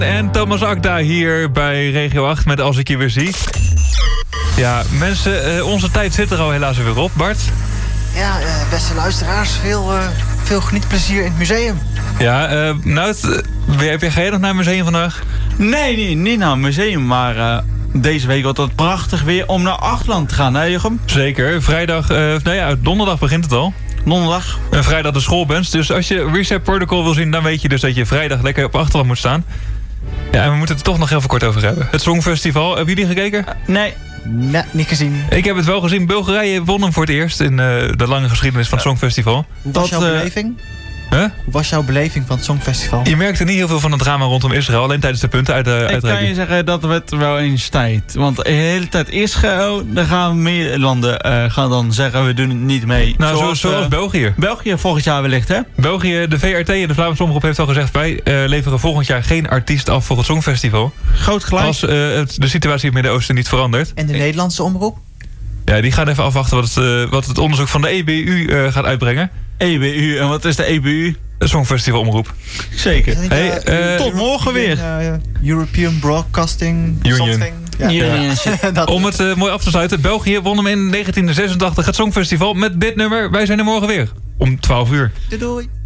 En Thomas Akda hier bij Regio 8 met Als ik je weer zie. Ja, mensen, onze tijd zit er al helaas weer op. Bart? Ja, beste luisteraars, veel genietplezier in het museum. Ja, ga jij nog naar het museum vandaag? Nee, niet naar het museum, maar deze week wordt het prachtig weer om naar Achtland te gaan, hè Jochem? Zeker, donderdag begint het al. Donderdag. En vrijdag de schoolbands. Dus als je Reset Protocol wil zien, dan weet je dus dat je vrijdag lekker op Achterland moet staan. Ja, en we moeten het er toch nog heel veel kort over hebben. Het Songfestival, hebben jullie gekeken? Nee. Nee, niet gezien. Ik heb het wel gezien. Bulgarije won hem voor het eerst in de lange geschiedenis van het Songfestival. Hoe was jouw beleving? Huh? Hoe was jouw beleving van het Songfestival? Je merkte niet heel veel van het drama rondom Israël, alleen tijdens de punten uitreiking. Ik kan je zeggen dat het wel eens tijd. Want de hele tijd Israël, dan gaan meer landen gaan dan zeggen we doen het niet mee. Nou, zoals België. België volgend jaar wellicht, hè? België, de VRT en de Vlaamse Omroep heeft al gezegd, wij leveren volgend jaar geen artiest af voor het Songfestival. Groot gelijk. Als de situatie in het Midden-Oosten niet verandert. En de Nederlandse Omroep? Ja, die gaan even afwachten wat het onderzoek van de EBU gaat uitbrengen. EBU, en wat is de EBU? De Songfestival Omroep. Zeker. Tot morgen weer. European Broadcasting Union. Ja. Om het mooi af te sluiten. België won hem in 1986 het Songfestival met dit nummer. Wij zijn er morgen weer. Om 12 uur. Doei.